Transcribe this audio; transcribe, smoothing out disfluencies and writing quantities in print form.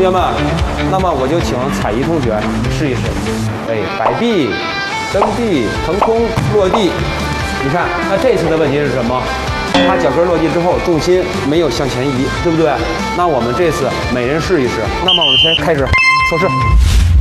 学们，那么我就请彩怡同学试一试。哎，摆臂、蹬地、腾空、落地。你看，那这次的问题是什么？他脚跟落地之后，重心没有向前移，对不对？那我们这次每人试一试。那么我们先开始测试。